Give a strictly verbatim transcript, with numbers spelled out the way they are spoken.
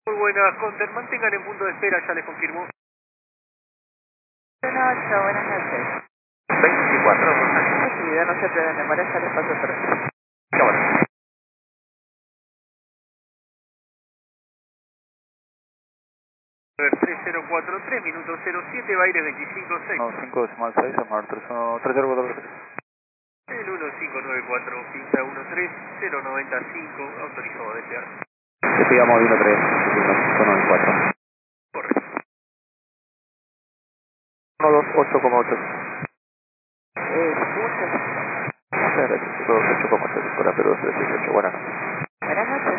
Muy buenas, Conter, mantengan en punto de espera, ya les confirmo. uno ocho, buenas noches. veinticuatro, Rosario. Recibido, no se puede demorar, ya les paso el precio. Cámara. tres cero cuatro tres, minuto cero siete, Baires veinticinco seis. No, cinco decimal seis, Amar tres cero cuatro tres. El uno cinco nueve cuatro, pista uno tres cero noventa cinco, autorizado a desear. Te pillamos uno tres, uno cinco nueve cuatro. Correcto. uno dos ocho coma ocho. Eh, muchas ocho coma ocho, pero dos tres dieciocho, buenas noches. buenas noches.